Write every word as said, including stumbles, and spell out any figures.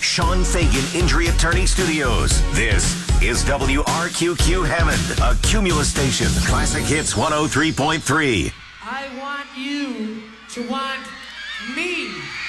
Sean Fagan Injury Attorney Studios. This is W R Q Q Hammond, a Cumulus station. Classic Hits one oh three point three. I want you to want me.